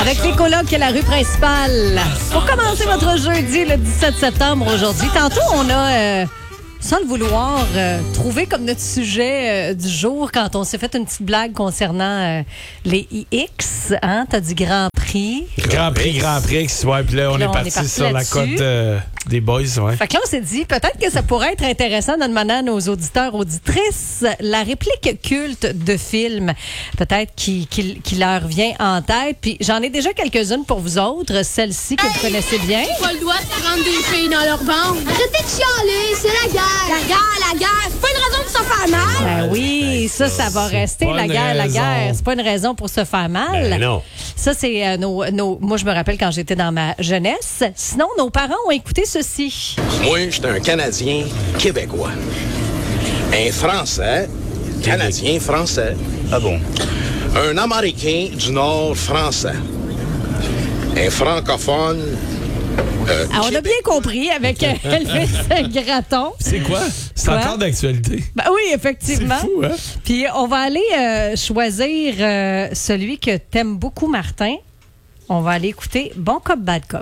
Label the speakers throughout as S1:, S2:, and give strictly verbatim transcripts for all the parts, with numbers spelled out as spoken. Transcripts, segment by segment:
S1: Avec les colocs à la rue principale. Pour commencer votre jeudi, le dix-sept septembre aujourd'hui. Tantôt, on a, euh, sans le vouloir, euh, trouvé comme notre sujet euh, du jour quand on s'est fait une petite blague concernant euh, les I X. Hein? T'as dit Grand Prix.
S2: Grand Prix, Grand Prix, ouais. Puis là, on,
S1: Puis là,
S2: est,
S1: on
S2: parti
S1: est parti
S2: sur
S1: là-dessus.
S2: la côte euh, des boys, ouais.
S1: Fait que là, on s'est dit, peut-être que ça pourrait être intéressant de demander à nos auditeurs, auditrices, la réplique culte de film, peut-être qui, qui, qui leur vient en tête. Puis j'en ai déjà quelques-unes pour vous autres, celle-ci que vous connaissez bien.
S3: Pas le droit de prendre des filles dans leur ventre. Arrêtez de chialer, c'est la guerre. La guerre, la guerre, c'est pas une raison de se faire mal.
S1: Ben oui, ça, ça va rester,
S2: pas
S1: la
S2: une
S1: guerre, la
S2: raison.
S1: guerre. C'est pas une raison pour se faire mal.
S4: Ben non.
S1: Ça, c'est euh, nos, nos... Moi, je me rappelle quand j'étais dans ma jeunesse. Sinon, nos parents ont écouté ceci.
S5: Moi, j'étais un Canadien québécois. Un Français, Canadien français.
S4: Ah bon?
S5: Un Américain du Nord français. Un francophone. euh,
S1: Alors, on a
S5: Québec-
S1: bien compris avec euh, Elvis Gratton.
S2: C'est quoi? C'est
S1: Quoi?
S2: encore d'actualité.
S1: Ben oui, effectivement.
S2: C'est fou, hein?
S1: Puis on va aller euh, choisir euh, celui que t'aimes beaucoup, Martin. On va aller écouter Bon Cop, Bad Cop.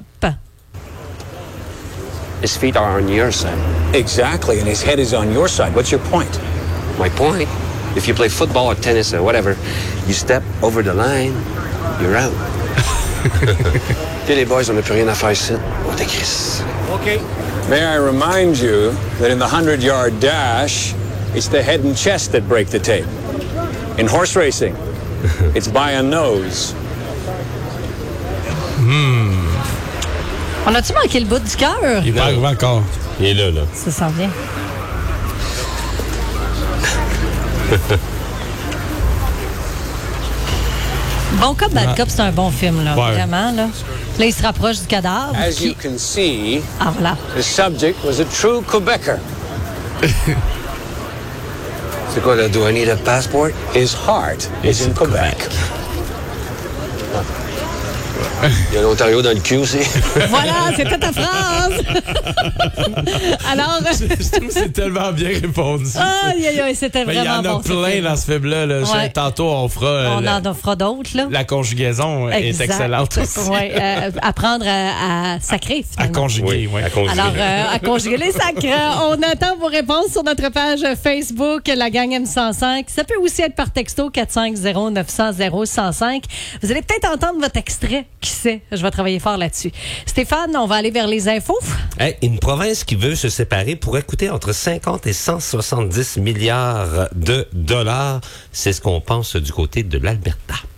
S6: His feet are on your side.
S7: Exactly, and his head is on your side. What's your point?
S6: My point, if you play football or tennis or whatever, you step over the line, you're out. Puis les boys, on n'a plus rien à faire ici. On t'écrit.
S7: Okay. May I remind you that in the hundred-yard dash, it's the head and chest that break the tape. In horse racing, it's by a nose.
S1: On a-tu manqué le bout du cœur?
S2: Il est pas arrivé encore.
S4: Il est là, là.
S1: Ça s'en vient. Bon Cop, Bad Cop, c'est un bon film, là.
S2: Ouais.
S1: Vraiment, là. Là, il se rapproche du cadavre.
S7: As
S1: Qui...
S7: you can see,
S1: Ah, voilà.
S7: the subject was a true Quebecer.
S6: C'est quoi, là? Do I need a passport?
S7: His heart is in Quebec.
S6: Il y a l'Ontario dans le cul aussi.
S1: Voilà, c'était ta phrase. Alors,
S2: Je trouve que c'est tellement bien répondu.
S1: aïe, aïe, aïe, c'était
S2: Mais il y
S1: vraiment
S2: en a
S1: bon. ce
S2: plein
S1: film.
S2: dans ce film-là. Là. Je-
S1: Ouais.
S2: Tantôt, on fera. euh,
S1: On
S2: la,
S1: en fera d'autres, là.
S2: la conjugaison est
S1: Exact.
S2: excellente aussi.
S1: Ouais, euh, apprendre à, à sacrer,
S2: À
S1: finalement.
S2: conjuguer, oui.
S4: à conjuguer.
S1: Alors, euh, à conjuguer les sacres, on attend vos réponses sur notre page Facebook, la gang M cent cinq. Ça peut aussi être par texto quatre cinq zéro neuf zéro zéro un zéro cinq. Vous allez peut-être entendre votre extrait. Qui sait? Je vais travailler fort là-dessus. Stéphane, on va aller vers les infos.
S4: Hey, une province qui veut se séparer pourrait coûter entre cinquante et cent soixante-dix milliards de dollars. C'est ce qu'on pense du côté de l'Alberta.